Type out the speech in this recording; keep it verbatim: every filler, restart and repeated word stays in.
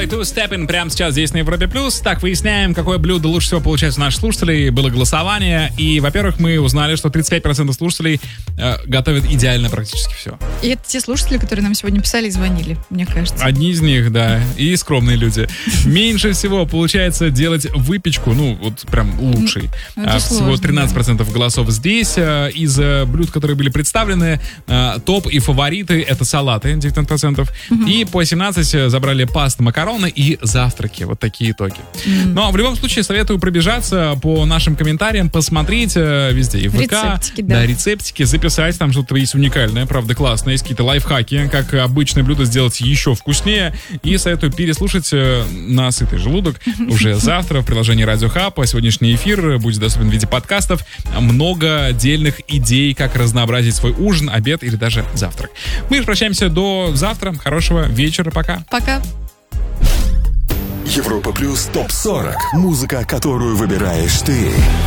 Boy Two Steppin' прямо сейчас здесь на Европе Плюс. Так, выясняем, какое блюдо лучше всего получается у наших слушателей. Было голосование, и, во-первых, мы узнали, что тридцать пять процентов слушателей э, готовят идеально практически все. И это те слушатели, которые нам сегодня писали и звонили, мне кажется. Одни из них, да, и скромные люди. Меньше всего получается делать выпечку, ну, вот прям лучший. Ну, это Всего сложно, тринадцать процентов да. голосов здесь. Из блюд, которые были представлены, топ и фавориты — это салаты, девятнадцать процентов. Угу. И по семнадцать процентов забрали пасты, макароны и завтраки. Вот такие итоги. Mm. Но в любом случае советую пробежаться по нашим комментариям, посмотреть везде. И в ВК, рецептики, да. да, рецептики, записать. Там что-то есть уникальное, правда, классно. Есть какие-то лайфхаки, как обычное блюдо сделать еще вкуснее. И советую переслушать на сытый желудок уже завтра в приложении Радио Хаб. Сегодняшний эфир будет доступен в виде подкастов. Много отдельных идей, как разнообразить свой ужин, обед или даже завтрак. Мы же прощаемся до завтра. Хорошего вечера. Пока. Пока. Европа Плюс топ сорок. Музыка, которую выбираешь ты.